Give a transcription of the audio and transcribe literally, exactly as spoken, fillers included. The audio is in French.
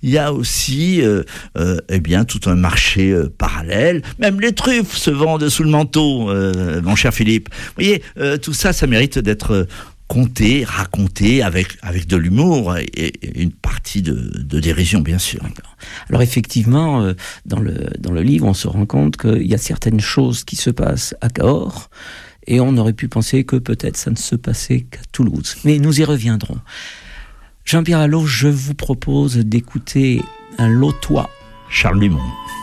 il y a aussi euh, euh, eh bien, tout un marché euh, parallèle. Même les truffes se vendent sous le manteau, euh, mon cher Philippe. Vous voyez, euh, tout ça, ça mérite d'être conté, raconté avec, avec de l'humour et, et une partie de, de dérision, bien sûr. Alors effectivement, euh, dans, le, dans le livre, on se rend compte qu'il y a certaines choses qui se passent à Cahors, et on aurait pu penser que peut-être ça ne se passait qu'à Toulouse. Mais nous y reviendrons. Jean-Pierre Allot, je vous propose d'écouter un Lotois. Charles Dumont.